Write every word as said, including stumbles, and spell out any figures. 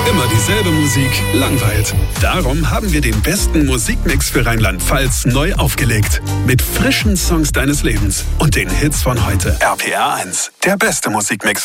Immer dieselbe Musik langweilt. Darum haben wir den besten Musikmix für Rheinland-Pfalz neu aufgelegt. Mit frischen Songs deines Lebens und den Hits von heute. R P R eins, der beste Musikmix.